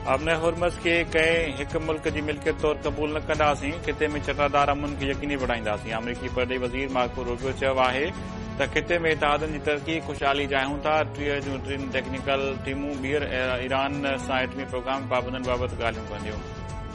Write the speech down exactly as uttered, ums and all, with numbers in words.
आबने हुरमज़ खे कंहिं हिकु मुल्क जी मिल्कियत तौरु क़बूल न कंदासीं, खिते में चटादार अमन खे यकीनी बणाईंदासीं। अमरीकी परॾेही वज़ीर मार्को रूबियो चयो आहे त खिते में इतिहादनि जी तरक़ी खुशहाली चाहियूं था। टीह जूं टिनि टेक्निकल टीमूं ॿीहर ईरान सां एटमी प्रोग्राम पाबंदियुनि बाबति ॻाल्हियूं कंदियूं।